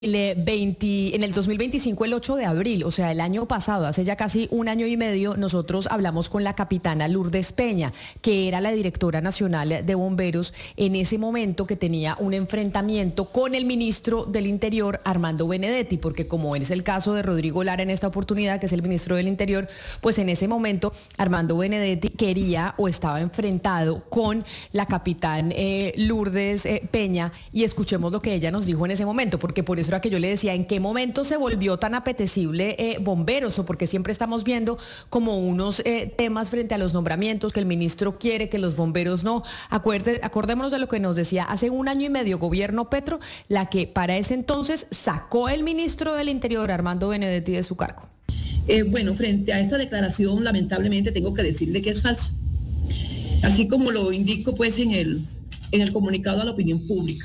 En el 2025, el 8 de abril, o sea, el año pasado, hace ya casi un año y medio, nosotros hablamos con la capitana Lourdes Peña, que era la directora nacional de bomberos en ese momento, que tenía un enfrentamiento con el ministro del Interior, Armando Benedetti, porque como es el caso de Rodrigo Lara en esta oportunidad, que es el ministro del Interior, pues en ese momento Armando Benedetti quería o estaba enfrentado con la capitán Lourdes Peña, y escuchemos lo que ella nos dijo en ese momento, porque por eso era que yo le decía, ¿en qué momento se volvió tan apetecible bomberos? O porque siempre estamos viendo como unos temas frente a los nombramientos, que el ministro quiere, que los bomberos no. Acordémonos de lo que nos decía hace un año y medio gobierno Petro, la que para ese entonces sacó el ministro del Interior, Armando Benedetti, de su cargo. Bueno, frente a esta declaración, lamentablemente tengo que decirle que es falso. Así como lo indico pues en el comunicado a la opinión pública.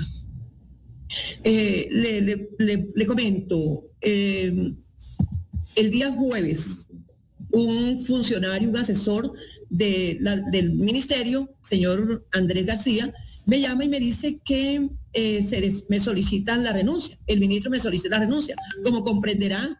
Le comento, el día jueves, un funcionario, un asesor del ministerio, señor Andrés García, me llama y me dice que me solicitan la renuncia. El ministro me solicita la renuncia. Como comprenderá,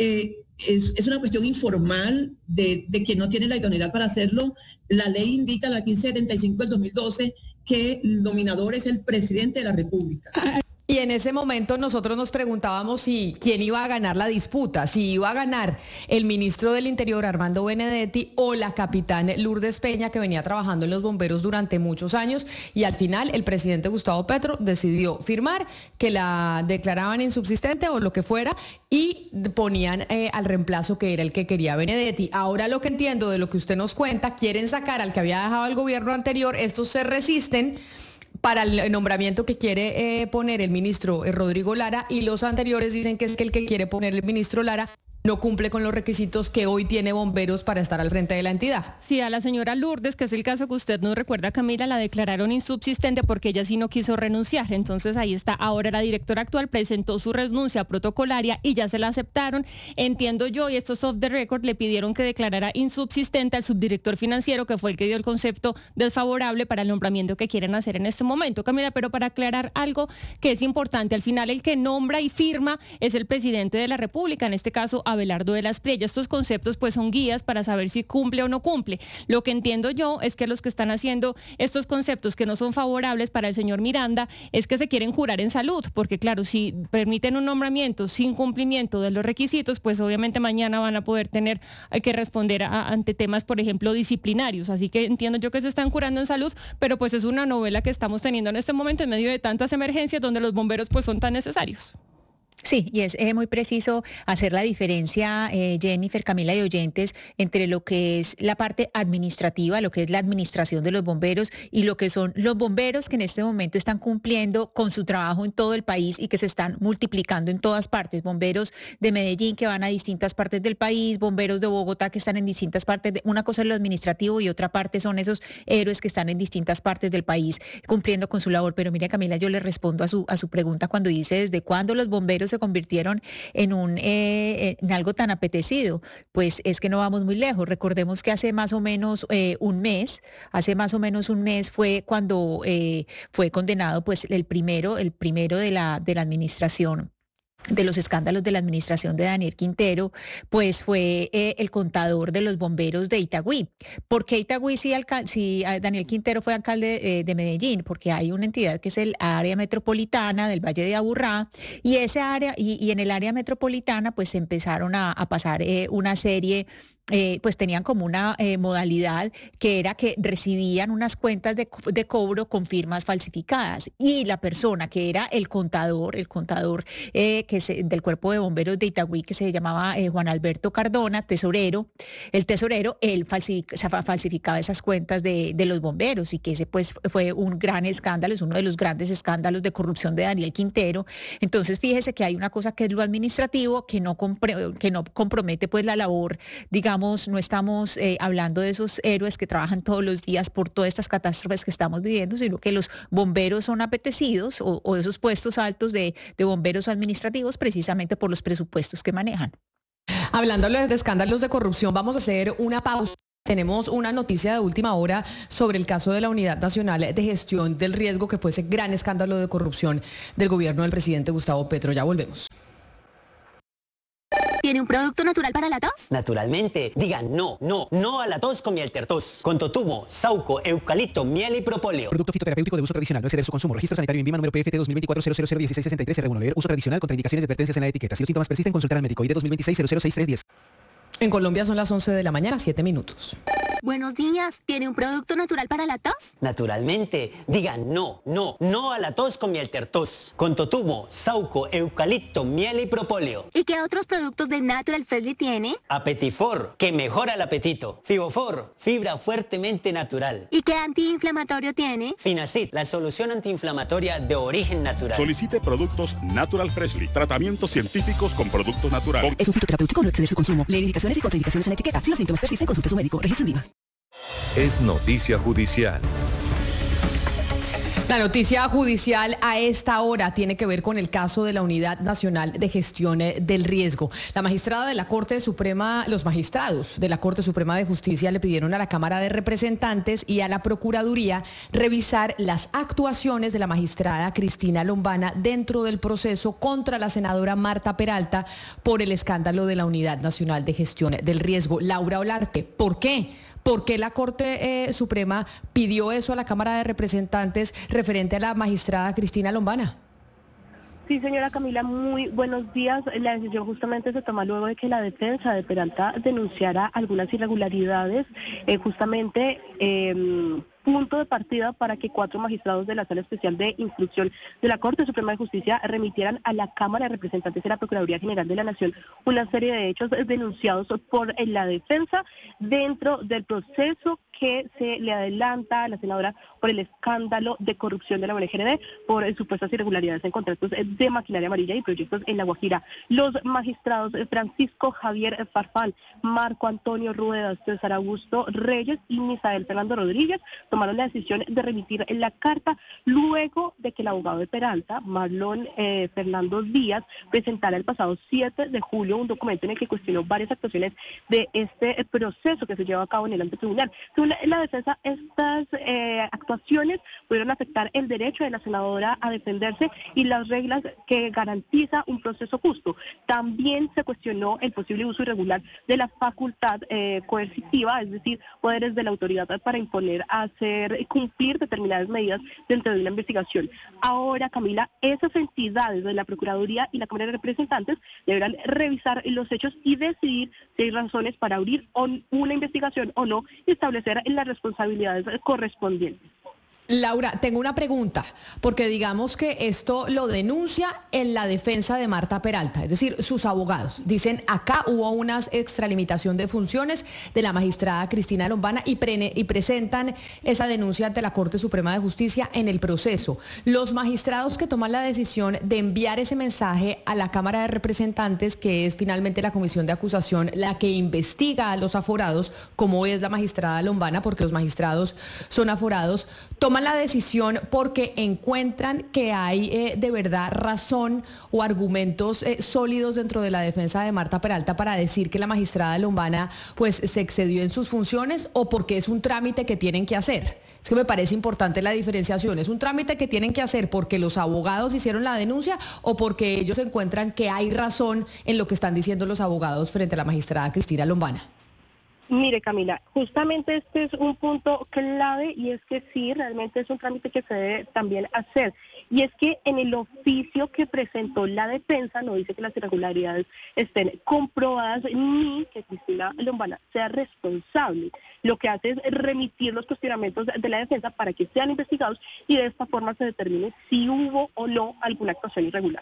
es una cuestión informal de quien no tiene la idoneidad para hacerlo. La ley indica, la 1575 del 2012, que el nominador es el presidente de la República. Y en ese momento nosotros nos preguntábamos si quién iba a ganar la disputa, si iba a ganar el ministro del Interior, Armando Benedetti, o la capitán Lourdes Peña, que venía trabajando en los bomberos durante muchos años, y al final el presidente Gustavo Petro decidió firmar que la declaraban insubsistente o lo que fuera, y ponían al reemplazo, que era el que quería Benedetti. Ahora, lo que entiendo de lo que usted nos cuenta, quieren sacar al que había dejado el gobierno anterior, estos se resisten para el nombramiento que quiere poner el ministro Rodrigo Lara, y los anteriores dicen que es que el que quiere poner el ministro Lara no cumple con los requisitos que hoy tiene bomberos para estar al frente de la entidad. Sí, a la señora Lourdes, que es el caso que usted nos recuerda, Camila, la declararon insubsistente porque ella sí no quiso renunciar. Entonces ahí está. Ahora la directora actual presentó su renuncia protocolaria y ya se la aceptaron. Entiendo yo, y esto es off the record, le pidieron que declarara insubsistente al subdirector financiero, que fue el que dio el concepto desfavorable para el nombramiento que quieren hacer en este momento. Camila, pero para aclarar algo que es importante, al final el que nombra y firma es el presidente de la República, en este caso Abelardo de las Priella. Estos conceptos pues son guías para saber si cumple o no cumple. Lo que entiendo yo es que los que están haciendo estos conceptos que no son favorables para el señor Miranda es que se quieren curar en salud, porque claro, si permiten un nombramiento sin cumplimiento de los requisitos, pues obviamente mañana van a poder tener que responder ante temas, por ejemplo, disciplinarios. Así que entiendo yo que se están curando en salud, pero pues es una novela que estamos teniendo en este momento en medio de tantas emergencias donde los bomberos pues son tan necesarios. Sí, y es muy preciso hacer la diferencia, Jennifer, Camila y oyentes, entre lo que es la parte administrativa, lo que es la administración de los bomberos, y lo que son los bomberos que en este momento están cumpliendo con su trabajo en todo el país y que se están multiplicando en todas partes. Bomberos de Medellín que van a distintas partes del país, bomberos de Bogotá que están en distintas partes. Una cosa es lo administrativo y otra parte son esos héroes que están en distintas partes del país cumpliendo con su labor. Pero mire, Camila, yo le respondo a su pregunta cuando dice desde cuándo los bomberos se convirtieron en algo tan apetecido. Pues es que no vamos muy lejos. Recordemos que hace más o menos un mes fue cuando fue condenado pues el primero de la administración, de los escándalos de la administración de Daniel Quintero, pues fue el contador de los bomberos de Itagüí. ¿Por qué Itagüí si Daniel Quintero fue alcalde de Medellín? Porque hay una entidad que es el área metropolitana del Valle de Aburrá, y ese área, y en el área metropolitana pues empezaron a pasar una serie, pues tenían como una modalidad que era que recibían unas cuentas de cobro con firmas falsificadas, y la persona que era el contador del Cuerpo de Bomberos de Itagüí, que se llamaba Juan Alberto Cardona, él falsificaba esas cuentas de los bomberos, y que ese pues fue un gran escándalo, es uno de los grandes escándalos de corrupción de Daniel Quintero. Entonces fíjese que hay una cosa que es lo administrativo, que no compromete pues la labor, digamos, no estamos hablando de esos héroes que trabajan todos los días por todas estas catástrofes que estamos viviendo, sino que los bomberos son apetecidos, o esos puestos altos de bomberos administrativos, precisamente por los presupuestos que manejan. Hablando de escándalos de corrupción, vamos a hacer una pausa. Tenemos una noticia de última hora sobre el caso de la Unidad Nacional de Gestión del Riesgo, que fue ese gran escándalo de corrupción del gobierno del presidente Gustavo Petro. Ya volvemos. ¿Tiene un producto natural para la tos? Naturalmente. Digan no a la tos con miel tertos. Con totumo, sauco, eucalipto, miel y propóleo. Producto fitoterapéutico de uso tradicional. No exceder su consumo. Registro sanitario INVIMA número PFT 2024-001663-R1. Leer uso tradicional con indicaciones y advertencias en la etiqueta. Si los síntomas persisten, consultar al médico. ID 2026-006310. En Colombia son las 11 de la mañana, 7 minutos. Buenos días. ¿Tiene un producto natural para la tos? Naturalmente. Digan no a la tos con miel tertos. Con totumo, sauco, eucalipto, miel y propóleo. ¿Y qué otros productos de Natural Freshly tiene? Apetifor, que mejora el apetito. Fibofor, fibra fuertemente natural. ¿Y qué antiinflamatorio tiene? Finacid, la solución antiinflamatoria de origen natural. Solicite productos Natural Freshly. Tratamientos científicos con productos naturales. Es un fitoterapéutico, no exceder su consumo. Leer indicaciones y contraindicaciones en la etiqueta. Si los síntomas persisten, consulte a su médico. Registro INVIMA. Es noticia judicial. La noticia judicial a esta hora tiene que ver con el caso de la Unidad Nacional de Gestión del Riesgo. La magistrada de la Corte Suprema, los magistrados de la Corte Suprema de Justicia le pidieron a la Cámara de Representantes y a la Procuraduría revisar las actuaciones de la magistrada Cristina Lombana dentro del proceso contra la senadora Marta Peralta por el escándalo de la Unidad Nacional de Gestión del Riesgo. Laura Olarte, ¿por qué? ¿Por qué la Corte Suprema pidió eso a la Cámara de Representantes referente a la magistrada Cristina Lombana? Sí, señora Camila, muy buenos días. La decisión justamente se toma luego de que la defensa de Peralta denunciara algunas irregularidades, punto de partida para que 4 magistrados de la Sala Especial de Instrucción de la Corte Suprema de Justicia remitieran a la Cámara de Representantes de la Procuraduría General de la Nación una serie de hechos denunciados por la defensa dentro del proceso que se le adelanta a la senadora por el escándalo de corrupción de la ONGRD por supuestas irregularidades en contratos de maquinaria amarilla y proyectos en La Guajira. Los magistrados Francisco Javier Farfán, Marco Antonio Ruedas, César Augusto Reyes y Misael Fernando Rodríguez tomaron la decisión de remitir la carta luego de que el abogado de Peralta, Marlon Fernando Díaz, presentara el pasado 7 de julio un documento en el que cuestionó varias actuaciones de este proceso que se lleva a cabo en el ante tribunal. Según la defensa, estas actuaciones pudieron afectar el derecho de la senadora a defenderse y las reglas que garantiza un proceso justo. También se cuestionó el posible uso irregular de la facultad coercitiva, es decir, poderes de la autoridad para imponer hacer cumplir determinadas medidas dentro de una investigación. Ahora, Camila, esas entidades de la Procuraduría y la Cámara de Representantes deberán revisar los hechos y decidir si hay razones para abrir una investigación o no y establecer las responsabilidades correspondientes. Laura, tengo una pregunta, porque digamos que esto lo denuncia en la defensa de Marta Peralta, es decir, sus abogados. Dicen, acá hubo una extralimitación de funciones de la magistrada Cristina Lombana y presentan esa denuncia ante la Corte Suprema de Justicia en el proceso. Los magistrados que toman la decisión de enviar ese mensaje a la Cámara de Representantes, que es finalmente la comisión de acusación, la que investiga a los aforados, como es la magistrada Lombana, porque los magistrados son aforados, toman la decisión porque encuentran que hay de verdad razón o argumentos sólidos dentro de la defensa de Marta Peralta para decir que la magistrada Lombana pues se excedió en sus funciones, o porque es un trámite que tienen que hacer. Es que me parece importante la diferenciación. ¿Es un trámite que tienen que hacer porque los abogados hicieron la denuncia o porque ellos encuentran que hay razón en lo que están diciendo los abogados frente a la magistrada Cristina Lombana? Mire, Camila, justamente este es un punto clave, y es que sí, realmente es un trámite que se debe también hacer. Y es que en el oficio que presentó la defensa no dice que las irregularidades estén comprobadas ni que Cristina Lombana sea responsable. Lo que hace es remitir los cuestionamientos de la defensa para que sean investigados y de esta forma se determine si hubo o no alguna actuación irregular.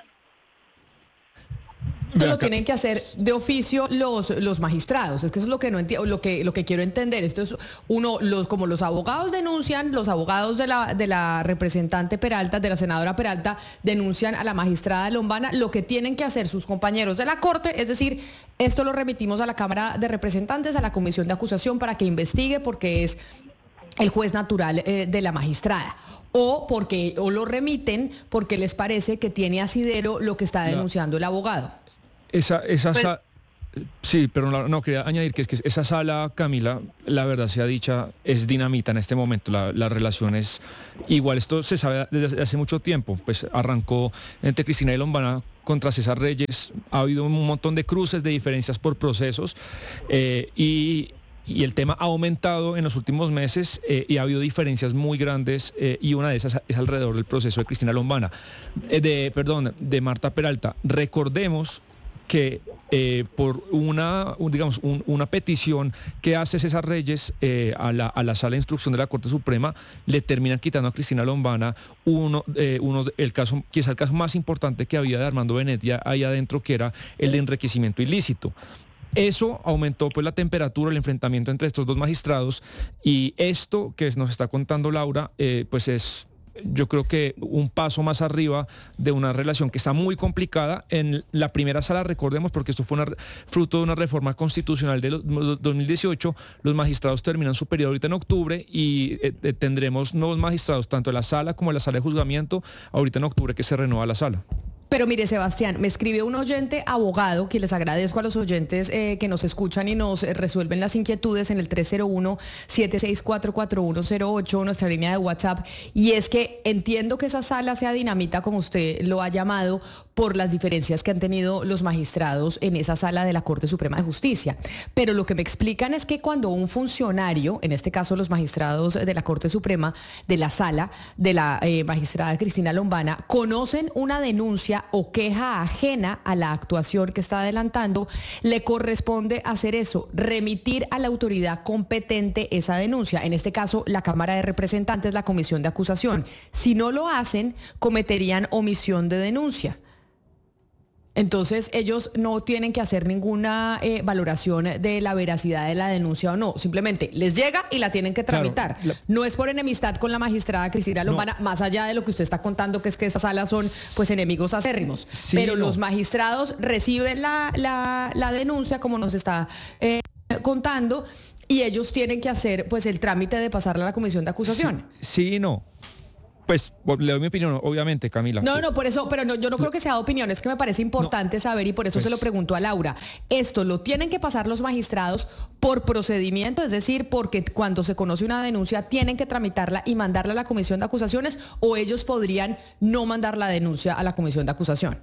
Esto lo tienen que hacer de oficio los magistrados. Es que eso es lo que no entiendo, lo que quiero entender. Esto es como los abogados denuncian, los abogados de la representante Peralta, de la senadora Peralta, denuncian a la magistrada Lombana. Lo que tienen que hacer sus compañeros de la Corte es decir, esto lo remitimos a la Cámara de Representantes, a la comisión de acusación para que investigue, porque es el juez natural de la magistrada. O lo remiten porque les parece que tiene asidero lo que está denunciando el abogado. Sí, pero no, quería añadir que es que esa sala, Camila, la verdad sea dicha, es dinamita en este momento. La relación es igual. Esto se sabe desde hace mucho tiempo. Pues arrancó entre Cristina y Lombana contra César Reyes. Ha habido un montón de cruces, de diferencias por procesos y el tema ha aumentado en los últimos meses y ha habido diferencias muy grandes y una de esas es alrededor del proceso de Cristina Lombana, de Marta Peralta. Recordemos que por una petición que hace César Reyes a la Sala de Instrucción de la Corte Suprema, le terminan quitando a Cristina Lombana el caso, quizá el caso más importante que había de Armando Benetti ahí adentro, que era el de enriquecimiento ilícito. Eso aumentó pues la temperatura, el enfrentamiento entre estos dos magistrados, y esto que nos está contando Laura, pues es, yo creo que un paso más arriba de una relación que está muy complicada. En la primera sala, recordemos, porque esto fue fruto de una reforma constitucional de 2018, los magistrados terminan su periodo ahorita en octubre y tendremos nuevos magistrados, tanto en la sala como en la sala de juzgamiento, ahorita en octubre que se renueva la sala. Pero mire, Sebastián, me escribe un oyente abogado, que les agradezco a los oyentes que nos escuchan y nos resuelven las inquietudes en el 301-764-4108, nuestra línea de WhatsApp, y es que entiendo que esa sala sea dinamita, como usted lo ha llamado, por las diferencias que han tenido los magistrados en esa sala de la Corte Suprema de Justicia. Pero lo que me explican es que cuando un funcionario, en este caso los magistrados de la Corte Suprema, de la sala de la magistrada Cristina Lombana, conocen una denuncia o queja ajena a la actuación que está adelantando, le corresponde hacer eso, remitir a la autoridad competente esa denuncia, en este caso la Cámara de Representantes, la Comisión de Acusación. Si no lo hacen, cometerían omisión de denuncia. Entonces ellos no tienen que hacer ninguna valoración de la veracidad de la denuncia o no, simplemente les llega y la tienen que tramitar. Claro, no es por enemistad con la magistrada Cristina Lombana, más allá de lo que usted está contando, que es que esas salas son pues enemigos acérrimos, sí, pero los magistrados reciben la denuncia, como nos está contando, y ellos tienen que hacer pues el trámite de pasarla a la Comisión de Acusación. Sí, no. Pues le doy mi opinión, obviamente, Camila. No, por eso, pero no, yo no creo que sea opinión, es que me parece importante saber y por eso pues se lo pregunto a Laura. ¿Esto lo tienen que pasar los magistrados por procedimiento? Es decir, porque cuando se conoce una denuncia tienen que tramitarla y mandarla a la Comisión de Acusaciones, o ellos podrían no mandar la denuncia a la Comisión de Acusación.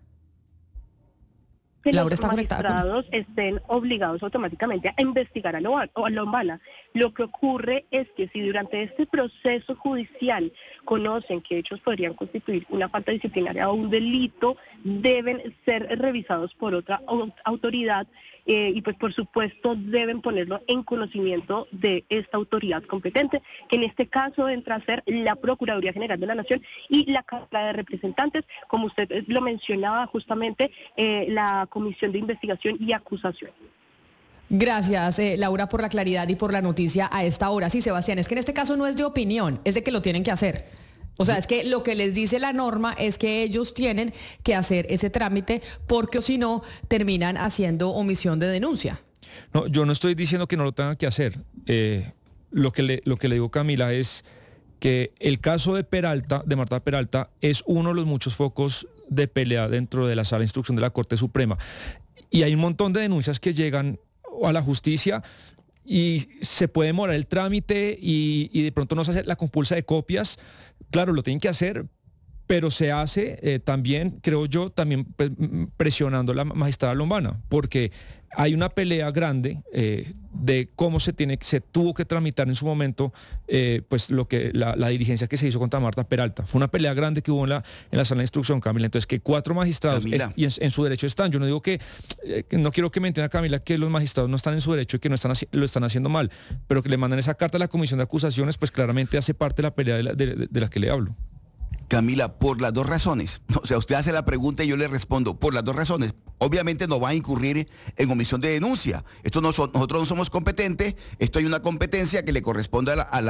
Que Laura los magistrados estén obligados automáticamente a investigar a Lombana. Lo que ocurre es que si durante este proceso judicial conocen que hechos podrían constituir una falta disciplinaria o un delito, deben ser revisados por otra autoridad y pues por supuesto deben ponerlo en conocimiento de esta autoridad competente, que en este caso entra a ser la Procuraduría General de la Nación y la Cámara de Representantes, como usted lo mencionaba justamente, la Comisión de Investigación y Acusación. Gracias, Laura, por la claridad y por la noticia a esta hora. Sí, Sebastián, es que en este caso no es de opinión, es de que lo tienen que hacer. O sea, es que lo que les dice la norma es que ellos tienen que hacer ese trámite porque o si no terminan haciendo omisión de denuncia. No, yo no estoy diciendo que no lo tengan que hacer. Lo que le digo, Camila, es que el caso de Marta Peralta, es uno de los muchos focos de pelea dentro de la Sala de Instrucción de la Corte Suprema. Y hay un montón de denuncias que llegan a la justicia y se puede demorar el trámite y de pronto no se hace la compulsa de copias. Claro, lo tienen que hacer, pero se hace también, creo yo, también presionando a la magistrada Lombana, porque hay una pelea grande de cómo se tuvo que tramitar en su momento pues la dirigencia que se hizo contra Marta Peralta. Fue una pelea grande que hubo en la sala de instrucción, Camila. Entonces, que 4 magistrados y en su derecho están. Yo no digo que no quiero que me entienda, Camila, que los magistrados no están en su derecho y que lo están haciendo mal, pero que le mandan esa carta a la Comisión de Acusaciones, pues claramente hace parte de la pelea de la que le hablo. Camila, por las dos razones. O sea, usted hace la pregunta y yo le respondo, por las dos razones. Obviamente no va a incurrir en omisión de denuncia. Nosotros no somos competentes, esto hay una competencia que le corresponde a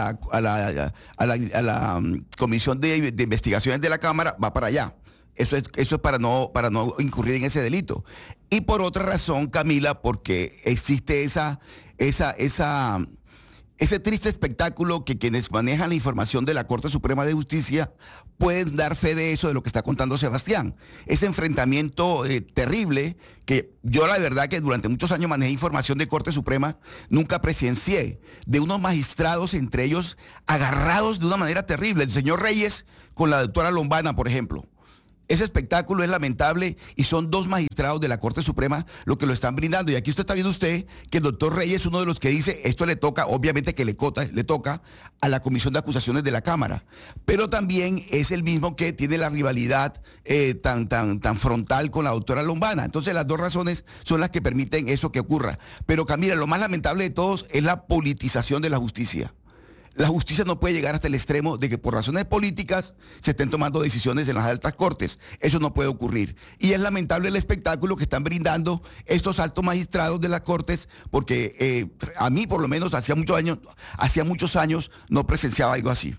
la Comisión de Investigaciones de la Cámara, va para allá. Eso es para no incurrir en ese delito. Y por otra razón, Camila, porque existe esa ese triste espectáculo que quienes manejan la información de la Corte Suprema de Justicia pueden dar fe de eso, de lo que está contando Sebastián. Ese enfrentamiento terrible que yo la verdad que durante muchos años manejé información de Corte Suprema, nunca presencié, de unos magistrados entre ellos agarrados de una manera terrible. El señor Reyes con la doctora Lombana, por ejemplo. Ese espectáculo es lamentable y son 2 magistrados de la Corte Suprema lo que lo están brindando. Y aquí usted está viendo que el doctor Reyes es uno de los que dice, esto le toca, obviamente que le toca a la Comisión de Acusaciones de la Cámara. Pero también es el mismo que tiene la rivalidad tan frontal con la doctora Lombana. Entonces las 2 razones son las que permiten eso que ocurra. Pero Camila, lo más lamentable de todos es la politización de la justicia. La justicia no puede llegar hasta el extremo de que por razones políticas se estén tomando decisiones en las altas cortes. Eso no puede ocurrir. Y es lamentable el espectáculo que están brindando estos altos magistrados de las cortes, porque a mí por lo menos hacía muchos años no presenciaba algo así.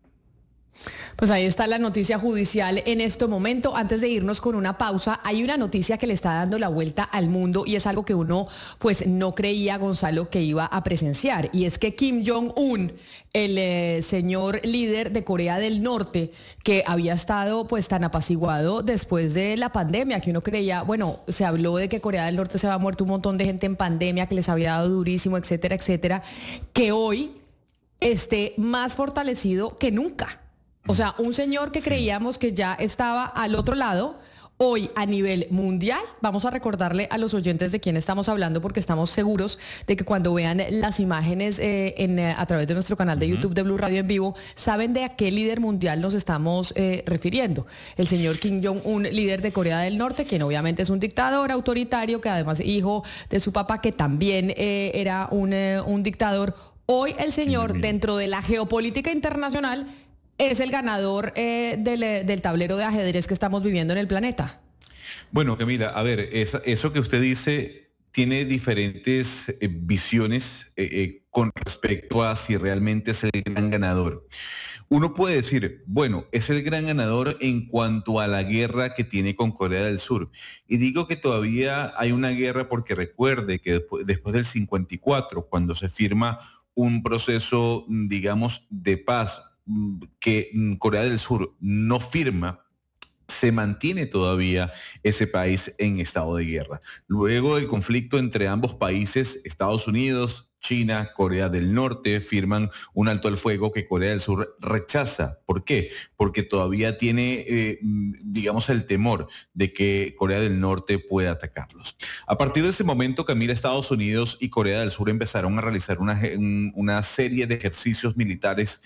Pues ahí está la noticia judicial en este momento. Antes de irnos con una pausa, hay una noticia que le está dando la vuelta al mundo y es algo que uno pues no creía, Gonzalo, que iba a presenciar. Y es que Kim Jong-un, el señor líder de Corea del Norte, que había estado pues tan apaciguado después de la pandemia, que uno creía, bueno, se habló de que Corea del Norte se había muerto un montón de gente en pandemia, que les había dado durísimo, etcétera, etcétera, que hoy esté más fortalecido que nunca. O sea, un señor que creíamos que ya estaba al otro lado, hoy a nivel mundial, vamos a recordarle a los oyentes de quién estamos hablando porque estamos seguros de que cuando vean las imágenes a través de nuestro canal de YouTube de Blue Radio en vivo, saben de a qué líder mundial nos estamos refiriendo. El señor Kim Jong-un, líder de Corea del Norte, quien obviamente es un dictador autoritario, que además es hijo de su papá, que también era un dictador. Hoy el señor, dentro de la geopolítica internacional, es el ganador del tablero de ajedrez que estamos viviendo en el planeta. Bueno, Camila, a ver, eso que usted dice tiene diferentes visiones con respecto a si realmente es el gran ganador. Uno puede decir, bueno, es el gran ganador en cuanto a la guerra que tiene con Corea del Sur. Y digo que todavía hay una guerra porque recuerde que después del 54, cuando se firma un proceso, digamos, de paz, que Corea del Sur no firma, se mantiene todavía ese país en estado de guerra. Luego el conflicto entre ambos países, Estados Unidos, China, Corea del Norte, firman un alto al fuego que Corea del Sur rechaza. ¿Por qué? Porque todavía tiene, digamos, el temor de que Corea del Norte pueda atacarlos. A partir de ese momento, Camila, Estados Unidos y Corea del Sur empezaron a realizar una serie de ejercicios militares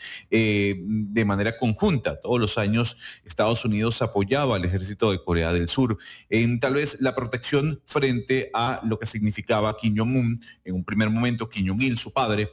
de manera conjunta. Todos los años Estados Unidos apoyaba al ejército de Corea del Sur en tal vez la protección frente a lo que significaba Kim Jong-un. En un primer momento, Kim Jong-il, su padre,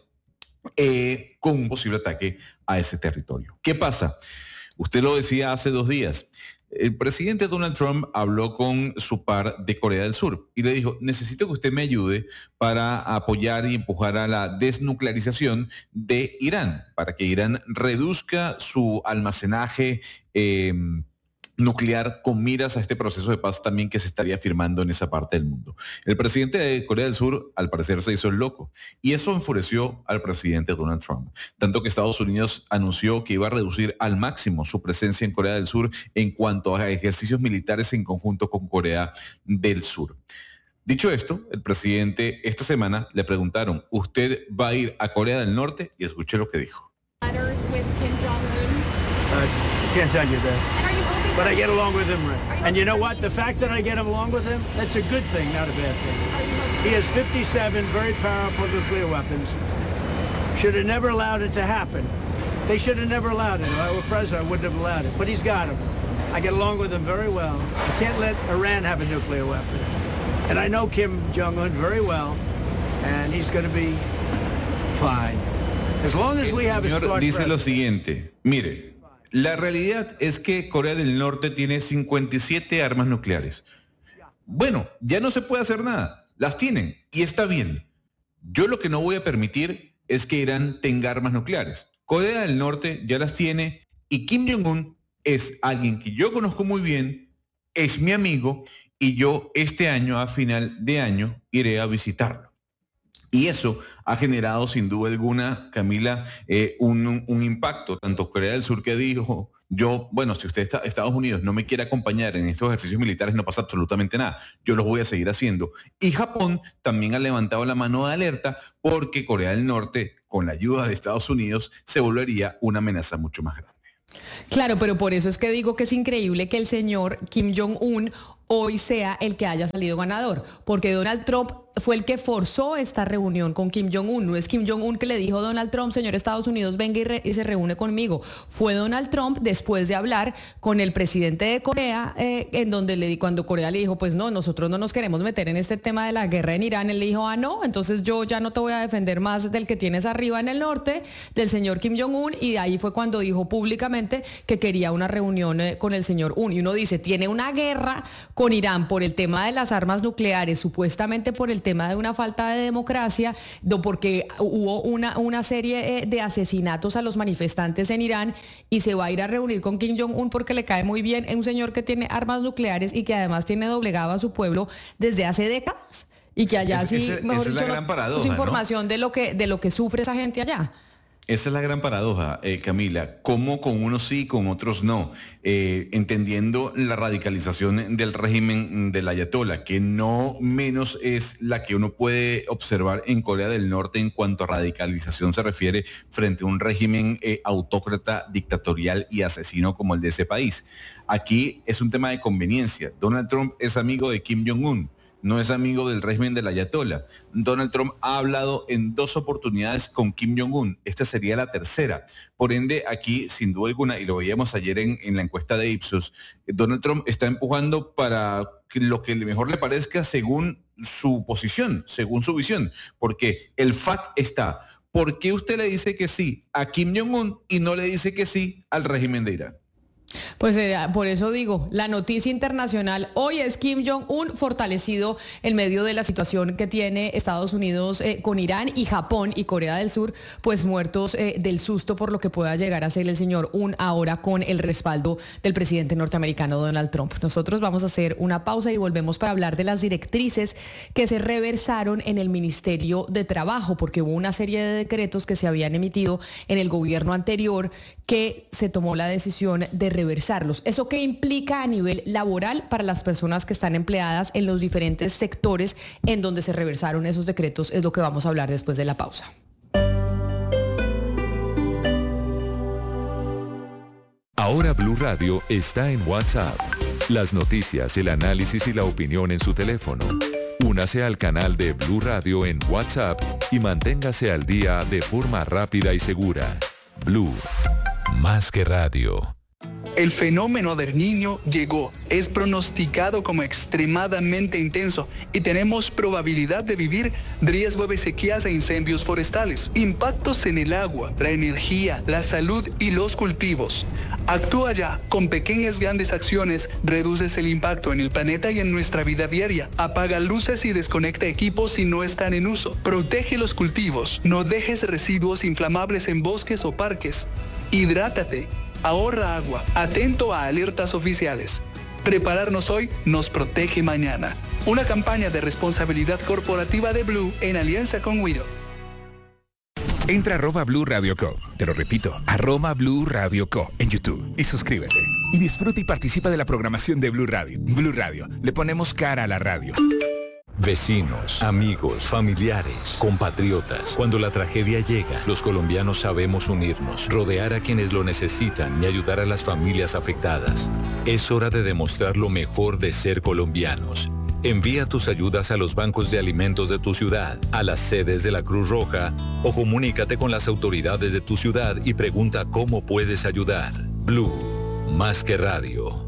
con un posible ataque a ese territorio. ¿Qué pasa? Usted lo decía hace 2 días. El presidente Donald Trump habló con su par de Corea del Sur y le dijo, necesito que usted me ayude para apoyar y empujar a la desnuclearización de Irán, para que Irán reduzca su almacenaje nuclear con miras a este proceso de paz también que se estaría firmando en esa parte del mundo. El presidente de Corea del Sur, al parecer, se hizo el loco y eso enfureció al presidente Donald Trump. Tanto que Estados Unidos anunció que iba a reducir al máximo su presencia en Corea del Sur en cuanto a ejercicios militares en conjunto con Corea del Sur. Dicho esto, el presidente esta semana le preguntaron, ¿usted va a ir a Corea del Norte? Y escuché lo que dijo. Can't tell you that. But I get along with him. And you know what? The fact that I get along with him, that's a good thing, not a bad thing. He has 57 very powerful nuclear weapons. Should have never allowed it to happen. They should have never allowed it. If I were president, I wouldn't have allowed it. But he's got them. I get along with him very well. You can't let Iran have a nuclear weapon. And I know Kim Jong-un very well, and he's going to be fine. As long as we have a strong president. Dice lo siguiente, mire, la realidad es que Corea del Norte tiene 57 armas nucleares. Bueno, ya no se puede hacer nada. Las tienen y está bien. Yo lo que no voy a permitir es que Irán tenga armas nucleares. Corea del Norte ya las tiene y Kim Jong-un es alguien que yo conozco muy bien, es mi amigo y yo este año, a final de año, iré a visitarlo. Y eso ha generado sin duda alguna, Camila, un impacto. Tanto Corea del Sur, que dijo, si usted Estados Unidos no me quiere acompañar en estos ejercicios militares, no pasa absolutamente nada. Yo los voy a seguir haciendo. Y Japón también ha levantado la mano de alerta porque Corea del Norte, con la ayuda de Estados Unidos, se volvería una amenaza mucho más grande. Claro, pero por eso es que digo que es increíble que el señor Kim Jong-un hoy sea el que haya salido ganador, porque Donald Trump fue el que forzó esta reunión con Kim Jong-un. No es Kim Jong-un que le dijo a Donald Trump, señor Estados Unidos, venga y se reúne conmigo. Fue Donald Trump, después de hablar con el presidente de Corea, en donde cuando Corea le dijo, pues no, nosotros no nos queremos meter en este tema de la guerra en Irán, él le dijo, no, entonces yo ya no te voy a defender más del que tienes arriba en el norte, del señor Kim Jong-un, y de ahí fue cuando dijo públicamente que quería una reunión con el señor Un. Y uno dice, tiene una guerra con Irán por el tema de las armas nucleares, supuestamente por el tema de una falta de democracia, porque hubo una serie de asesinatos a los manifestantes en Irán, y se va a ir a reunir con Kim Jong-un porque le cae muy bien un señor que tiene armas nucleares y que además tiene doblegado a su pueblo desde hace décadas, y que allá mejor dicho, es información, ¿no?, de lo que sufre esa gente allá. Esa es la gran paradoja, Camila, cómo con unos sí, con otros no, entendiendo la radicalización del régimen del ayatolá, que no menos es la que uno puede observar en Corea del Norte en cuanto a radicalización se refiere frente a un régimen autócrata, dictatorial y asesino como el de ese país. Aquí es un tema de conveniencia. Donald Trump es amigo de Kim Jong-un, no es amigo del régimen del ayatolá. Donald Trump ha hablado en 2 oportunidades con Kim Jong-un. Esta sería la tercera. Por ende, aquí, sin duda alguna, y lo veíamos ayer en la encuesta de Ipsos, Donald Trump está empujando para lo que mejor le parezca según su posición, según su visión. Porque el fact está, ¿por qué usted le dice que sí a Kim Jong-un y no le dice que sí al régimen de Irán? Pues por eso digo, la noticia internacional hoy es Kim Jong-un fortalecido en medio de la situación que tiene Estados Unidos con Irán, y Japón y Corea del Sur pues muertos del susto por lo que pueda llegar a ser el señor Un ahora con el respaldo del presidente norteamericano Donald Trump. Nosotros vamos a hacer una pausa y volvemos para hablar de las directrices que se reversaron en el Ministerio de Trabajo, porque hubo una serie de decretos que se habían emitido en el gobierno anterior que se tomó la decisión de reversarlos. ¿Eso qué implica a nivel laboral para las personas que están empleadas en los diferentes sectores en donde se reversaron esos decretos? Es lo que vamos a hablar después de la pausa. Ahora Blue Radio está en WhatsApp. Las noticias, el análisis y la opinión en su teléfono. Únase al canal de Blue Radio en WhatsApp y manténgase al día de forma rápida y segura. Blue, más que radio. El fenómeno del Niño llegó, es pronosticado como extremadamente intenso y tenemos probabilidad de vivir riesgo de sequías e incendios forestales, impactos en el agua, la energía, la salud y los cultivos. Actúa ya, con pequeñas grandes acciones reduces el impacto en el planeta y en nuestra vida diaria. Apaga luces y desconecta equipos si no están en uso. Protege los cultivos, no dejes residuos inflamables en bosques o parques. Hidrátate. Ahorra agua, atento a alertas oficiales. Prepararnos hoy nos protege mañana. Una campaña de responsabilidad corporativa de Blue en alianza con Wido. Entra a @Blue Radio Co. Te lo repito, @Blue Radio Co. en YouTube y suscríbete. Y disfruta y participa de la programación de Blue Radio. Blue Radio, le ponemos cara a la radio. Vecinos, amigos, familiares, compatriotas. Cuando la tragedia llega, los colombianos sabemos unirnos, rodear a quienes lo necesitan y ayudar a las familias afectadas. Es hora de demostrar lo mejor de ser colombianos. Envía tus ayudas a los bancos de alimentos de tu ciudad, a las sedes de la Cruz Roja o comunícate con las autoridades de tu ciudad y pregunta cómo puedes ayudar. Blue, más que radio.